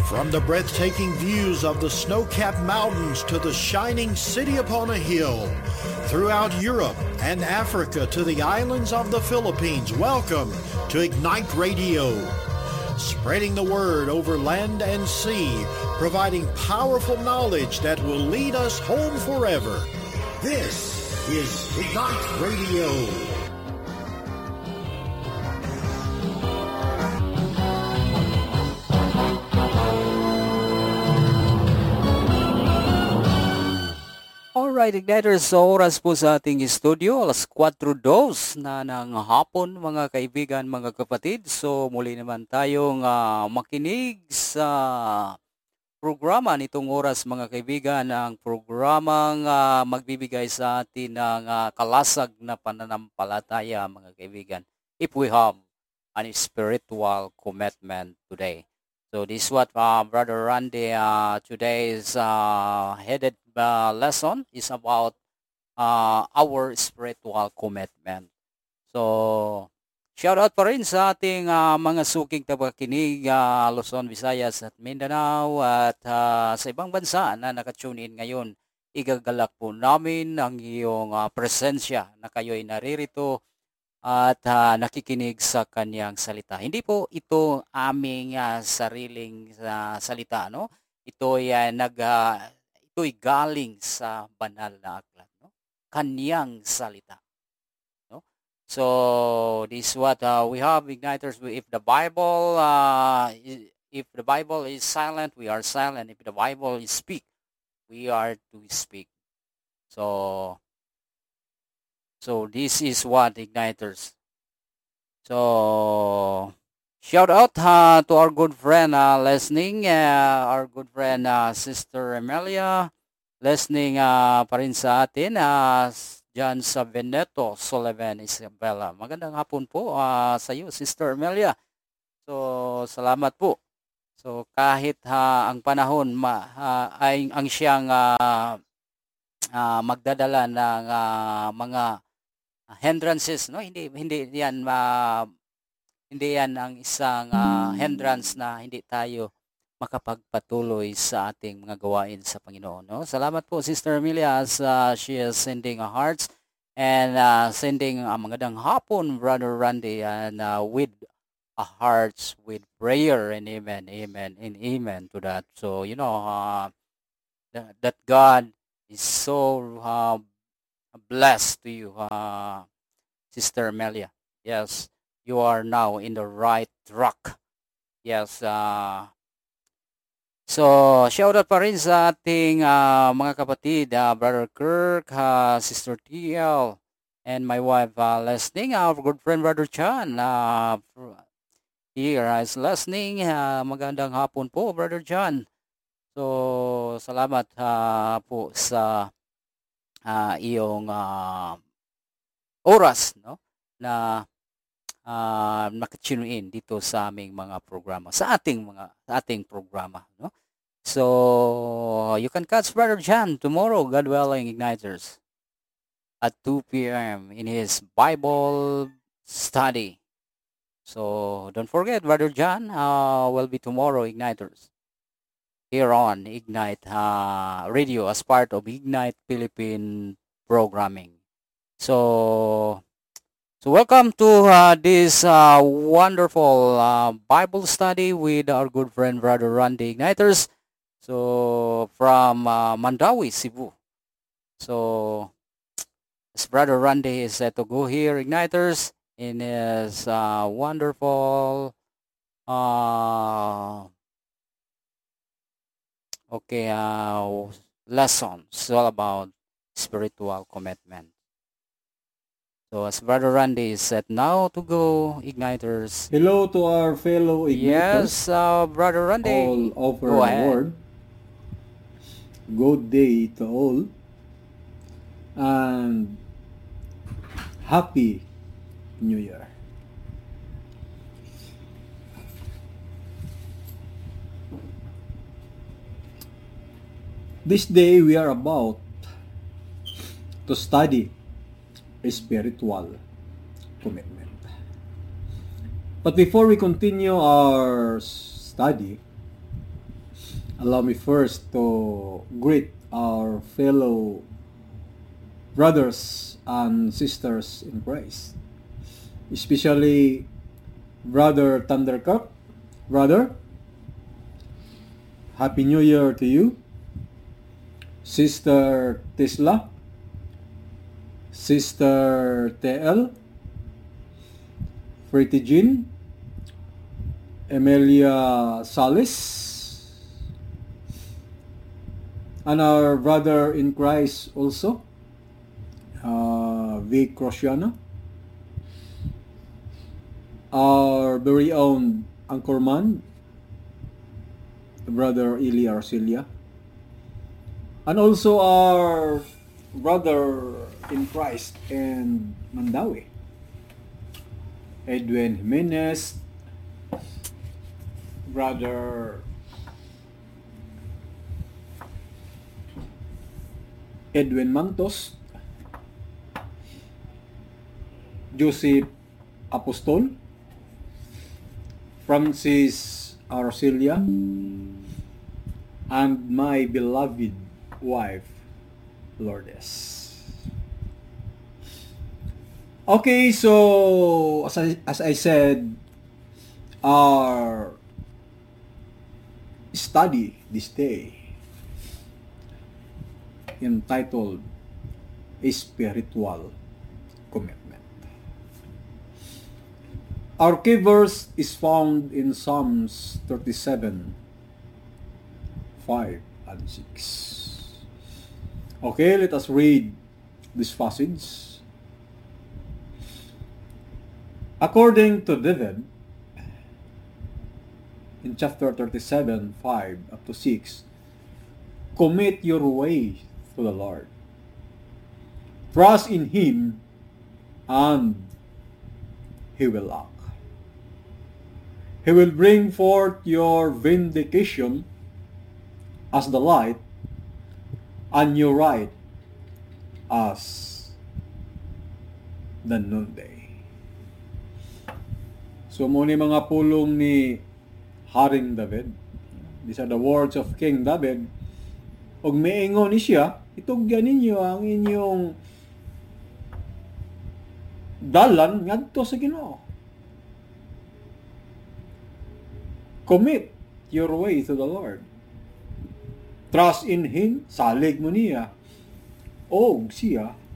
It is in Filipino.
From the breathtaking views of the snow-capped mountains to the shining city upon a hill, throughout Europe and Africa to the islands of the Philippines, welcome to Ignite Radio. Spreading the word over land and sea, providing powerful knowledge that will lead us home forever. This is Ignite Radio. Alright, Igniters, so oras po sa ating studio, alas 4:02 na ng hapon, mga kaibigan, mga kapatid. So muli naman tayong makinig sa programa nitong oras, mga kaibigan, ang programang magbibigay sa atin ng kalasag na pananampalataya, mga kaibigan, if we have a spiritual commitment today. So this is what Brother Randy today's headed lesson is about our spiritual commitment. So shout out pa rin sa ating mga suking tapakinig, Luzon, Visayas at Mindanao at sa ibang bansa na nakatune in ngayon. Igagalak po namin ang iyong presensya na kayo'y naririto at nakikinig sa kanyang salita. Hindi po ito aming sariling salita, no? Ito'y ito'y galing sa banal na aklat, no? Kanyang salita, no? So this is what we have, Igniters. If the Bible is silent, we are silent. If the Bible is speak, we are to speak. So this is what, Igniters. So shout out to our good friend listening, our good friend Sister Amelia, listening pa rin sa atin dyan sa Veneto, Sullivan, Isabela. Magandang hapon po sa iyo, Sister Amelia. So salamat po. So kahit ang panahon ay ang siyang magdadala ng mga hindrances, no? Hindi yan ang isang hindrance na hindi tayo makapagpatuloy sa ating mga gawain sa Panginoon, no? Salamat po, Sister Amelia, as she is sending hearts and sending magandang hapon, Brother Randy, and with hearts with prayer, and amen and amen to that. So that God is so blessed to you, Sister Amelia. Yes, you are now in the right track. Yes. So, shout out pa rin sa ating mga kapatid, Brother Kirk, Sister TL, and my wife listening. Our good friend, Brother Chan, here is listening. Magandang hapon po, Brother John. So, salamat po sa iyong oras, no, na nakatune in dito sa aming mga programa, sa ating programa, no. So you can catch Brother John tomorrow, God willing, Igniters, at 2 p.m. in his Bible study. So don't forget, Brother John will be tomorrow, Igniters, here on Ignite Radio as part of Ignite Philippine programming. So welcome to this wonderful Bible study with our good friend Brother Randy, Igniters. So from Mandawi, Cebu. So as Brother Randy is set to go here, Igniters, in his wonderful lessons all about spiritual commitment. So as Brother Randy is set now to go, Igniters. Hello to our fellow Igniters. Yes, Brother Randy. All over the world. Good day to all. And Happy New Year. This day we are about to study spiritual commitment. But before we continue our study, Allow me first to greet our fellow brothers and sisters in Christ, especially Brother Thundercup. Brother, Happy New Year to you. Sister Tesla, Sister TL, Pretty Jean, Emilia Salis, and our brother in Christ also, Vic Rosiana, our very own Anchorman, Brother Ili Arcelia, and also our brother in Christ and Mandawi, Edwin Jimenez, Brother Edwin Mantos, Joseph Apostol, Francis Arcelia, and my beloved wife, Lourdes. Okay, so as I said, our study this day entitled A Spiritual Commitment. Our key verse is found in Psalms 37, 5 and 6. Okay, let us read this passage. According to David, in chapter 37, 5 up to 6, commit your way to the Lord. Trust in Him, and He will act. He will bring forth your vindication as the light, and your right as the noonday. So muna mga pulong ni Haring David. These are the words of King David. Og miingon ni siya, itugyan ninyo ang inyong dalan ngadto sa Ginoo. Commit your way to the Lord. Trust in Him, salig mo niya, o siya